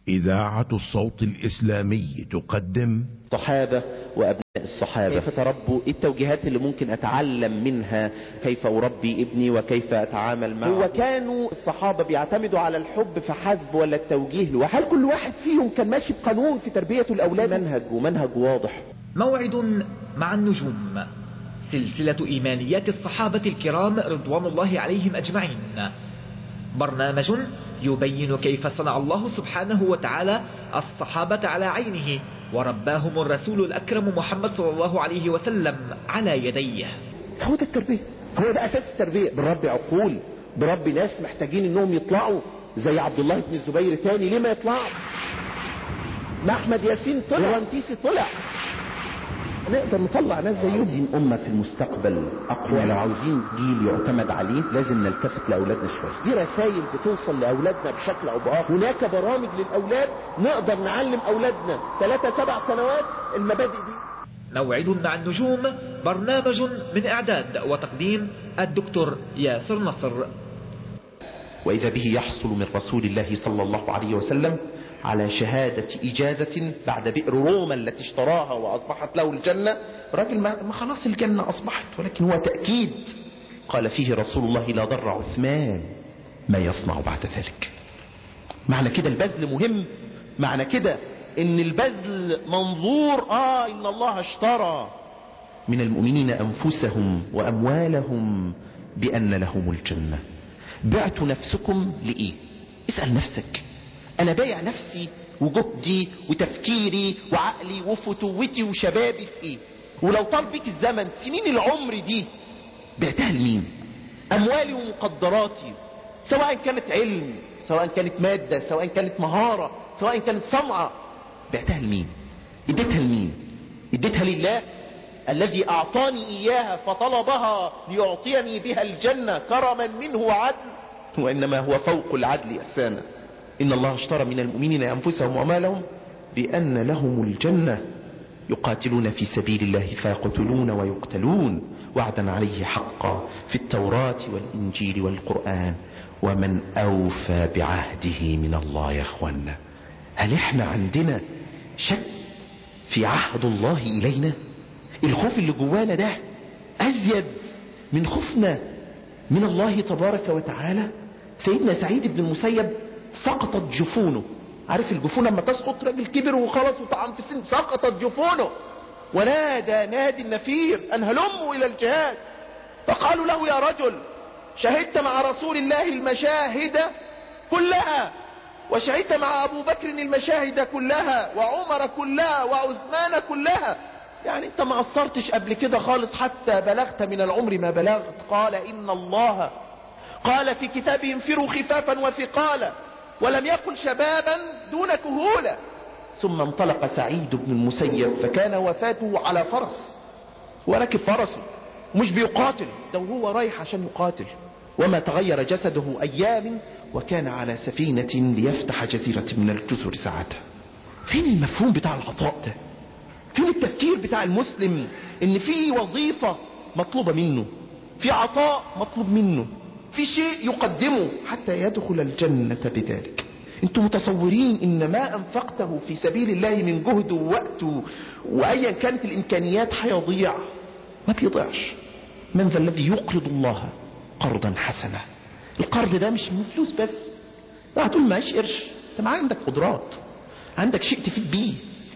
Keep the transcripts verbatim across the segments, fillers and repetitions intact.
إذاعة الصوت الإسلامي تقدم صحابة وأبناء الصحابة، كيف تربوا، التوجيهات اللي ممكن أتعلم منها، كيف أربي ابني وكيف أتعامل معه. هو كانوا الصحابة بيعتمدوا على الحب فحسب ولا التوجيه لوحده؟ هل كل واحد فيهم كان ماشي بقانون في تربية الأولاد؟ منهج ومنهج واضح. موعد مع النجوم، سلسلة إيمانيات الصحابة الكرام رضوان الله عليهم أجمعين، برنامج يبين كيف صنع الله سبحانه وتعالى الصحابة على عينه ورباهم الرسول الأكرم محمد صلى الله عليه وسلم على يديه. هو ده التربية، هو ده أساس التربية. بربي عقول، بربي ناس محتاجين انهم يطلعوا زي عبد الله بن الزبير تاني. ليه ما يطلعش؟ ما احمد ياسين طلع ورنتيسي طلع، نقدر نطلع ناس زيهم. عاوزين أمة في المستقبل أقوى، لو عاوزين جيل يعتمد عليه لازم نلتفت لأولادنا شوية. دي رسائل بتوصل لأولادنا بشكل أو بآخر. هناك برامج للأولاد نقدر نعلم أولادنا ثلاثة سبع سنوات المبادئ دي. موعد مع النجوم، برنامج من إعداد وتقديم الدكتور ياسر نصر. وإذا به يحصل من رسول الله صلى الله عليه وسلم على شهادة إجازة بعد بئر روما التي اشتراها وأصبحت له الجنة. راجل ما خلاص الجنة أصبحت، ولكن هو تأكيد. قال فيه رسول الله: لا ضر عثمان ما يصنع بعد ذلك. معنى كده البذل مهم، معنى كده ان البذل منظور. آه إن الله اشترى من المؤمنين أنفسهم وأموالهم بأن لهم الجنة. بعت نفسكم لإيه؟ اسأل نفسك، أنا بايع نفسي وجهدي وتفكيري وعقلي وفتوتي وشبابي في إيه؟ ولو طال بك الزمن سنين العمر دي بعتها لمين؟ أموالي ومقدراتي، سواء كانت علم، سواء كانت مادة، سواء كانت مهارة، سواء كانت صنعة، بعتها لمين؟ اديتها لمين؟ اديتها لله الذي أعطاني إياها فطلبها ليعطيني بها الجنة كرما منه وعدل، وإنما هو فوق العدل إحسانا. إن الله اشترى من المؤمنين أنفسهم ومالهم بأن لهم الجنة يقاتلون في سبيل الله فيقتلون ويقتلون وعدا عليه حقا في التوراة والإنجيل والقرآن ومن أوفى بعهده من الله. يا أخوانا، هل احنا عندنا شك في عهد الله إلينا؟ الخوف اللي جوانا ده أزيد من خوفنا من الله تبارك وتعالى. سيدنا سعيد بن المسيب سقطت جفونه. عارف الجفون لما تسقط؟ راجل كبر وخلص وطعن في السن، سقطت جفونه ونادى نادي النفير أن هلموا إلى الجهاد. فقالوا له: يا رجل، شهدت مع رسول الله المشاهد كلها، وشهدت مع أبو بكر المشاهد كلها، وعمر كلها، وعثمان كلها، يعني انت ما قصرتش قبل كده خالص حتى بلغت من العمر ما بلغت. قال: إن الله قال في كتابه: انفروا خفافا وثقالا، ولم يقل شبابا دون كهولا. ثم انطلق سعيد بن المسيب فكان وفاته على فرس، وركب فرسه ومش بيقاتل، ده وهو رايح عشان يقاتل. وما تغير جسده أيام، وكان على سفينة ليفتح جزيرة من الجزر ساعتها. فين المفهوم بتاع العطاء ده؟ فين التفكير بتاع المسلم ان في وظيفة مطلوبة منه، في عطاء مطلوب منه، في شيء يقدمه حتى يدخل الجنة بذلك؟ انتم متصورين ان ما انفقته في سبيل الله من جهد ووقت وايا كانت الامكانيات هيضيع؟ ما بيضيعش. من ذا الذي يقرض الله قرضا حسنا؟ القرض ده مش من فلوس بس. هتقول معيش قرش، انت ما عندك قدرات، عندك شيء تفيد بيه،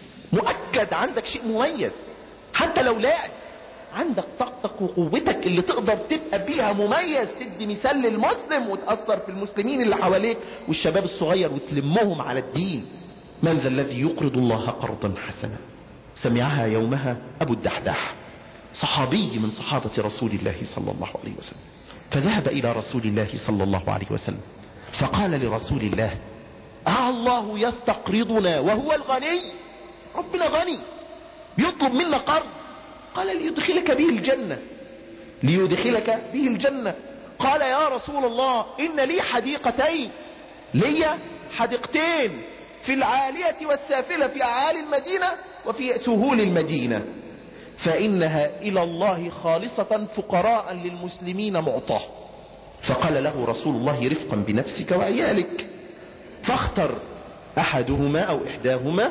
مؤكد عندك شيء مميز. حتى لو لاعب، عندك طاقتك وقوتك اللي تقدر تبقى بيها مميز، تدي مثال للمسلم وتأثر في المسلمين اللي حواليك والشباب الصغير وتلمهم على الدين. من ذا الذي يقرض الله قرضا حسنا؟ سمعها يومها أبو الدحداح، صحابي من صحابة رسول الله صلى الله عليه وسلم، فذهب إلى رسول الله صلى الله عليه وسلم فقال لرسول الله: أه الله يستقرضنا وهو الغني؟ ربنا غني بيطلب منا قرض. قال: ليدخلك به الجنة، ليدخلك به الجنة. قال: يا رسول الله، إن لي حديقتين، لي حديقتين في العالية والسافلة، في أعالي المدينة وفي سهول المدينة، فإنها إلى الله خالصة فقراء للمسلمين معطاه. فقال له رسول الله: رفقا بنفسك وعيالك، فاختر أحدهما أو إحداهما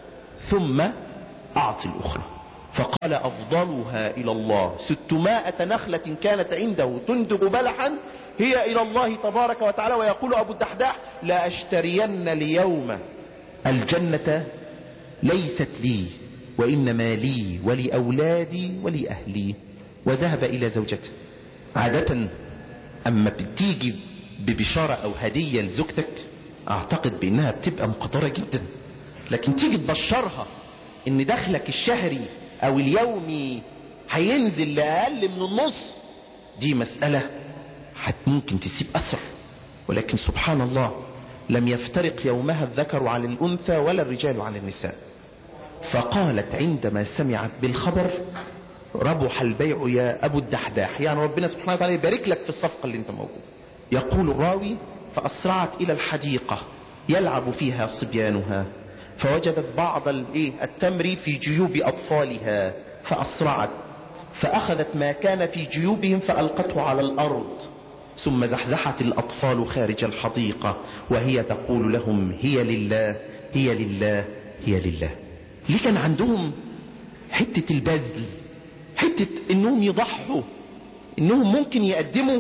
ثم أعطي الأخرى. فقال أفضلها إلى الله ستمائة نخلة كانت عنده تنتج بلحا هي إلى الله تبارك وتعالى. ويقول أبو الدحداح لا أشترين اليوم الجنة ليست لي وإنما لي ولأولادي ولأهلي. وذهب إلى زوجته. عادة أما بتيجي ببشارة أو هدية لزوجتك أعتقد بأنها بتبقى مقدرة جدا، لكن تيجي تبشرها إن دخلك الشهري أو اليومي هينزل لأقل من النص، دي مسألة حت ممكن تسيب أثر. ولكن سبحان الله لم يفترق يومها الذكر عن الأنثى ولا الرجال عن النساء. فقالت عندما سمعت بالخبر ربح البيع يا أبو الدحداح، يعني ربنا سبحانه وتعالى يبارك لك في الصفقة اللي انت موجود. يقول الراوي فأسرعت إلى الحديقة يلعب فيها صبيانها فوجدت بعض التمر في جيوب أطفالها فأسرعت فأخذت ما كان في جيوبهم فألقته على الأرض، ثم زحزحت الأطفال خارج الحديقة وهي تقول لهم هي لله هي لله هي لله. ليه كان عندهم حتة البذل، حتة انهم يضحوا، انهم ممكن يقدموا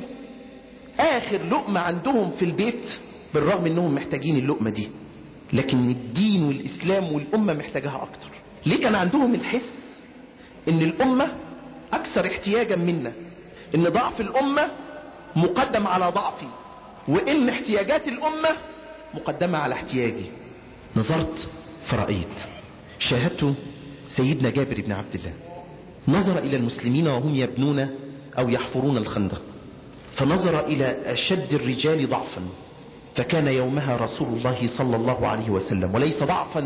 اخر لقمة عندهم في البيت بالرغم انهم محتاجين اللقمة دي، لكن الدين والاسلام والامة محتاجها اكتر. ليه كان عندهم الحس ان الامة اكثر احتياجا منا، ان ضعف الامة مقدم على ضعفي، وان احتياجات الامة مقدمة على احتياجي. نظرت فرأيت شاهدت سيدنا جابر بن عبد الله نظر الى المسلمين وهم يبنون او يحفرون الخندق، فنظر الى اشد الرجال ضعفا، فكان يومها رسول الله صلى الله عليه وسلم، وليس ضعفا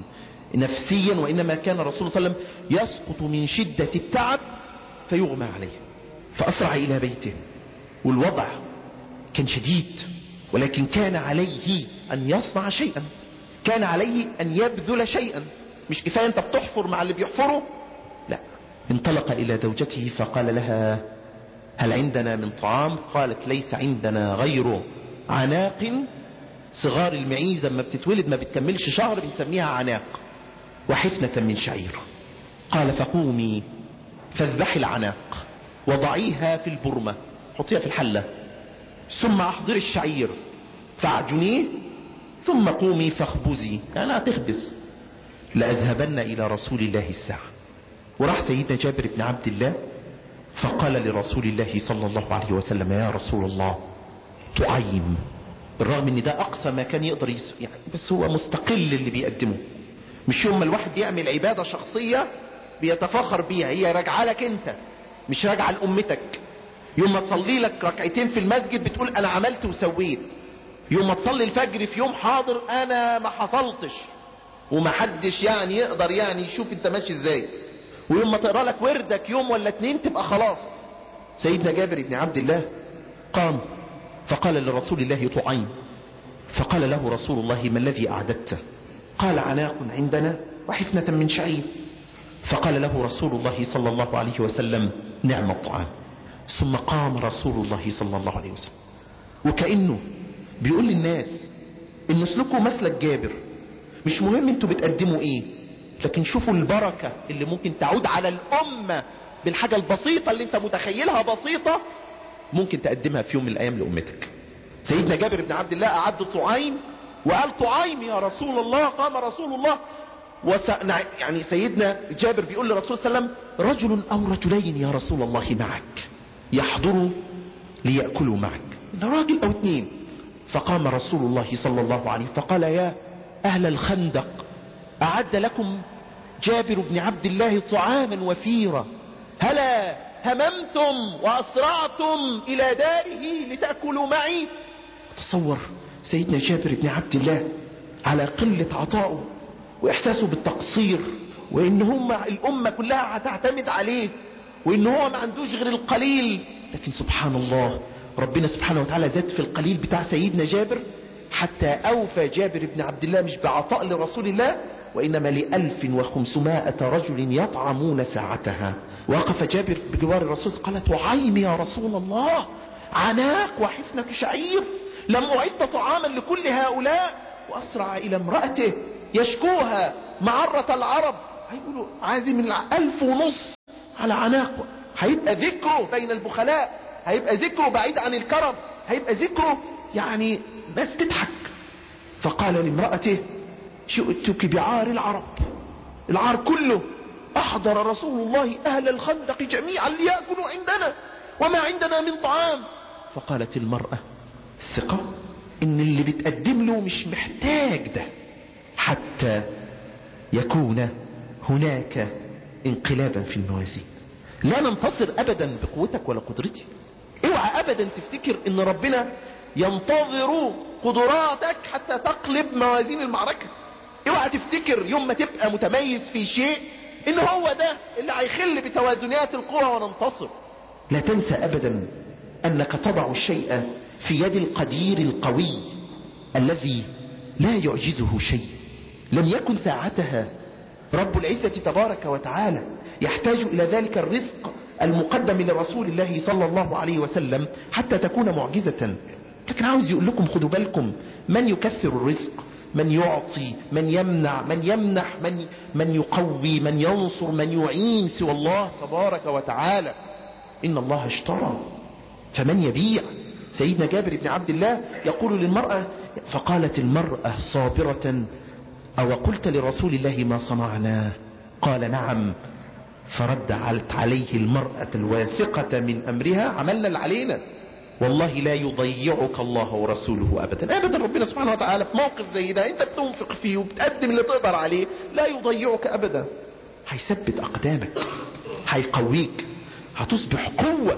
نفسيا وانما كان رسول صلى الله عليه وسلم يسقط من شدة التعب فيغمى عليه، فاسرع الى بيته. والوضع كان شديد، ولكن كان عليه ان يصنع شيئا، كان عليه ان يبذل شيئا. مش كفاية انت بتحفر مع اللي بيحفروا، لا، انطلق الى زوجته فقال لها هل عندنا من طعام؟ قالت ليس عندنا غير عناق صغار المعيزة، ما بتتولد ما بتكملش شهر بنسميها عناق، وحفنة من شعير. قال فقومي فاذبحي العناق وضعيها في البرمة، حطيها في الحلة، ثم احضري الشعير فاعجنيه، ثم قومي فاخبزي، يعني هتخبز. لأذهبن إلى رسول الله الساعة. وراح سيدنا جابر بن عبد الله فقال لرسول الله صلى الله عليه وسلم يا رسول الله طعيم، بالرغم ان ده اقصى ما كان يقدر يسوي يعني، بس هو مستقل اللي بيقدمه. مش يوم ما الواحد بيعمل عبادة شخصية بيتفاخر بيها، هي راجعه لك انت مش راجعه لأمتك. يوم ما تصلي لك ركعتين في المسجد بتقول انا عملت وسويت، يوم ما تصلي الفجر في يوم حاضر انا ما حصلتش، ومحدش يعني يقدر يعني يشوف انت ماشي ازاي. ويوم ما تقرا لك وردك يوم ولا اتنين تبقى خلاص. سيدنا جابر بن عبد الله قام فقال لرسول الله طعيم، فقال له رسول الله ما الذي اعددته؟ قال عناق عندنا وحفنة من شعير. فقال له رسول الله صلى الله عليه وسلم نعم الطعام. ثم قام رسول الله صلى الله عليه وسلم وكأنه بيقول للناس ان اسلكوا مسلك جابر، مش مهم انتوا بتقدموا ايه، لكن شوفوا البركة اللي ممكن تعود على الامة بالحاجة البسيطة اللي انت متخيلها بسيطة ممكن تقدمها في يوم من الايام لامتك. سيدنا جابر بن عبد الله اعد طعيم وقال طعيم يا رسول الله. قام رسول الله وس... يعني سيدنا جابر بيقول لرسول صلى الله عليه وسلم رجل او رجلين يا رسول الله معك يحضروا ليأكلوا معك، راجل او اتنين. فقام رسول الله صلى الله عليه فقال يا اهل الخندق اعد لكم جابر بن عبد الله طعاما وفيرا، هلا هممتم واسرعتم الى داره لتأكلوا معي. تصور سيدنا جابر بن عبد الله على قلة عطائه واحساسه بالتقصير، وان هم الامة كلها هتعتمد عليه، وان هو ما عندوش غير القليل، لكن سبحان الله ربنا سبحانه وتعالى زاد في القليل بتاع سيدنا جابر حتى اوفى جابر بن عبد الله مش بعطاء لرسول الله وانما لألف وخمسمائة رجل يطعمون ساعتها. وقف جابر بجوار الرسول قال طعيم يا رسول الله، عناق وحفنة شعير، لم أعد طعاما لكل هؤلاء وأسرع إلى امرأته يشكوها معرة العرب. هيقولوا عازم الألف ونص على عناق، هيبقى ذكره بين البخلاء، هيبقى ذكره بعيد عن الكرم، هيبقى ذكره يعني بس تضحك. فقال لامرأته جئتك بعار العرب، العار كله أحضر رسول الله أهل الخندق جميعا ليأكلوا عندنا وما عندنا من طعام. فقالت المرأة الثقة إن اللي بتقدم له مش محتاج ده حتى يكون هناك انقلابا في الموازين. لا ننتصر أبدا بقوتك ولا قدرتي. اوعى أبدا تفتكر إن ربنا ينتظر قدراتك حتى تقلب موازين المعركة. اوعى تفتكر يوم ما تبقى متميز في شيء إن هو ده اللي هيخل بتوازنات القوى وننتصر. لا تنسى أبدا أنك تضع الشيء في يد القدير القوي الذي لا يعجزه شيء. لم يكن ساعتها رب العزة تبارك وتعالى يحتاج إلى ذلك الرزق المقدم لرسول الله صلى الله عليه وسلم حتى تكون معجزة. لكن عاوز يقول لكم خدوا بالكم، من يكثر الرزق، من يعطي، من يمنع، من يمنح، من, من يقوي، من ينصر، من يعين سوى الله تبارك وتعالى. إن الله اشترى فمن يبيع. سيدنا جابر بن عبد الله يقول للمرأة، فقالت المرأة صابرة أو قلت لرسول الله ما صنعنا؟ قال نعم. فردت عليه المرأة الواثقة من أمرها عملنا اللي علينا، والله لا يضيعك الله ورسوله أبدا. أبدا ربنا سبحانه وتعالى في موقف زي ده أنت بتنفق فيه وبتقدم اللي تقدر عليه لا يضيعك أبدا. هيثبت أقدامك، هيقويك، هتصبح قوة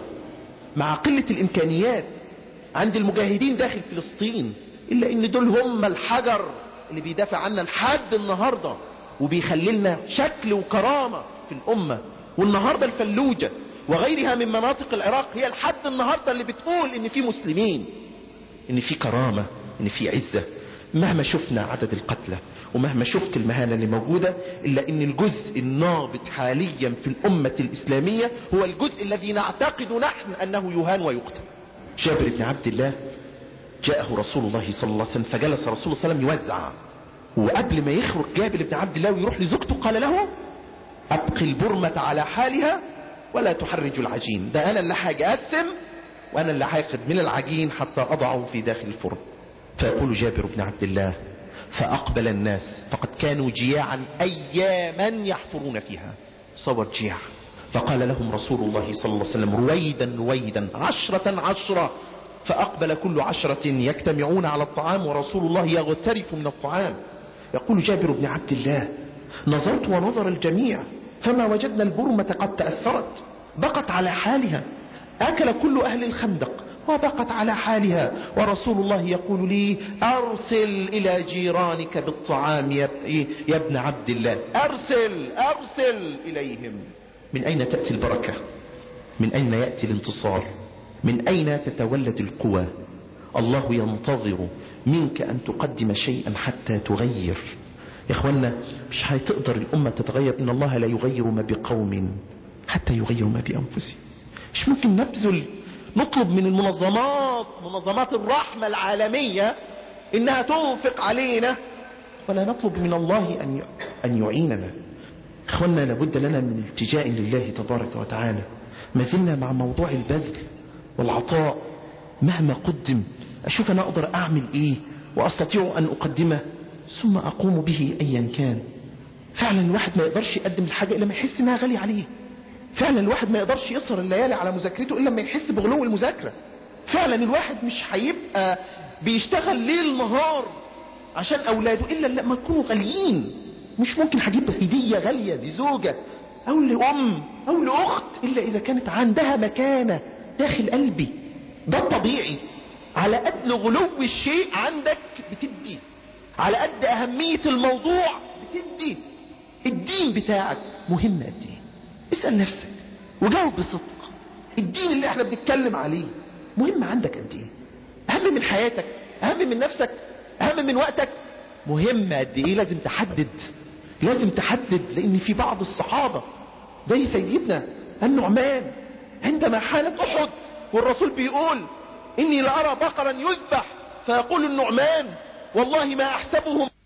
مع قلة الإمكانيات عند المجاهدين داخل فلسطين. إلا إن دول هم الحجر اللي بيدافع عنا لحد النهاردة وبيخللنا شكل وكرامة في الأمة. والنهاردة الفلوجة وغيرها من مناطق العراق هي لحد النهاردة اللي بتقول إن في مسلمين، إن في كرامة، إن في عزة. مهما شفنا عدد القتلى ومهما شفت المهانة اللي موجودة، إلا إن الجزء النابض حاليا في الأمة الإسلامية هو الجزء الذي نعتقد نحن أنه يهان ويقتل. جابر بن عبد الله جاءه رسول الله صلى الله عليه وسلم فجلس رسول الله صلى الله عليه وسلم يوزع، وقبل ما يخرج جابر بن عبد الله ويروح لزوجته قال له أبقي البرمة على حالها ولا تحرج العجين. ده أنا اللي حاجة أقسم وأنا اللي هاخد من العجين حتى أضعه في داخل الفرن. فيقول جابر بن عبد الله فأقبل الناس فقد كانوا جياعا أياما يحفرون فيها، صور جياع. فقال لهم رسول الله صلى الله عليه وسلم رويدا رويدا عشرة عشرة. فأقبل كل عشرة يجتمعون على الطعام ورسول الله يغترف من الطعام. يقول جابر بن عبد الله نظرت ونظر الجميع فما وجدنا البرمة قد تأثرت، بقت على حالها. أكل كل أهل الخندق وبقت على حالها، ورسول الله يقول لي أرسل إلى جيرانك بالطعام يا ابن عبد الله، أرسل أرسل إليهم. من أين تأتي البركة؟ من أين يأتي الانتصار؟ من أين تتولد القوى؟ الله ينتظر منك أن تقدم شيئا حتى تغير. يا إخوانا مش هتقدر الأمة تتغير إن الله لا يغير ما بقوم حتى يغيروا ما بأنفسهم. مش ممكن نبذل نطلب من المنظمات منظمات الرحمة العالمية إنها تنفق علينا ولا نطلب من الله أن أن يعيننا. إخوانا لابد لنا من التجاء لله تبارك وتعالى. ما زلنا مع موضوع البذل والعطاء. مهما قدم أشوف أنا أقدر أعمل إيه وأستطيع أن أقدمه ثم أقوم به أيا كان. فعلا الواحد ما يقدرش يقدم الحاجة إلا ما يحس إنها غالية عليه. فعلا الواحد ما يقدرش يسهر الليالي على مذاكرته إلا ما يحس بغلو المذاكرة. فعلا الواحد مش هيبقى بيشتغل ليل نهار عشان أولاده إلا لما يكونوا غاليين. مش ممكن هجيب هدية غالية لزوجة أو لأم أو لأخت إلا إذا كانت عندها مكانة داخل قلبي. ده الطبيعي. على قد غلو الشيء عندك بتدي، على قد أهمية الموضوع بتدي. الدين بتاعك مهم قد ايه؟ اسأل نفسك وجاوب بصدق. الدين اللي احنا بنتكلم عليه مهم عندك قد ايه؟ أهم من حياتك، أهم من نفسك، أهم من وقتك، مهم قد ايه؟ لازم تحدد، لازم تحدد. لأن في بعض الصحابة زي سيدنا النعمان عندما حانت أحد والرسول بيقول إني لأرى بقرا يذبح، فيقول النعمان والله ما أحسبهم